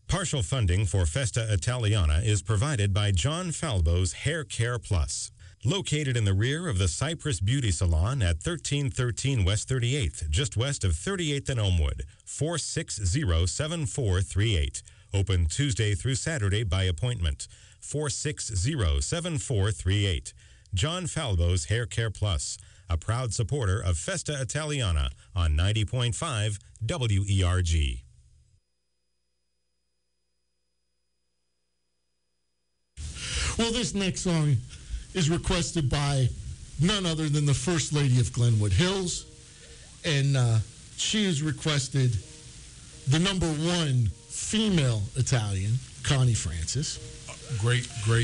Partial funding for Festa Italiana is provided by John Falbo's Hair Care Plus. Located in the rear of the Cypress Beauty Salon at 1313 West 38th, just west of 38th and Elmwood, 460-7438. Open Tuesday through Saturday by appointment. 460-7438. John Falbo's Hair Care Plus, a proud supporter of Festa Italiana on 90.5 WERG. Well, this next song is requested by none other than the First Lady of Glenwood Hills. And she has requested the number one female Italian, Connie Francis. Great